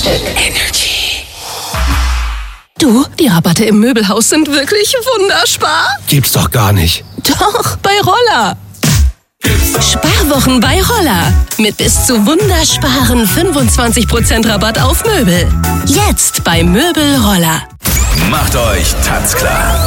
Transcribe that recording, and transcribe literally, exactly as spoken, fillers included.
Energy. Du, die Rabatte im Möbelhaus sind wirklich wunderspar. Gibt's doch gar nicht. Doch, bei Roller. Sparwochen bei Roller. Mit bis zu wundersparen fünfundzwanzig Prozent Rabatt auf Möbel. Jetzt bei Möbel Roller. Macht euch tanzklar.